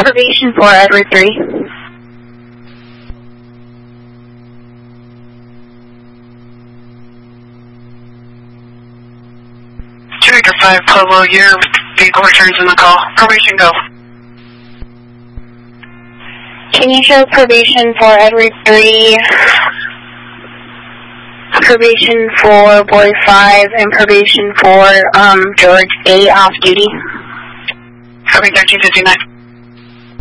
Probation for Edward 3. Victor 5, Pueblo, your vehicle returns in the call. Probation, go. Can you show probation for Edward 3, probation for Boy 5, and probation for George 8 off duty? Copy 1359.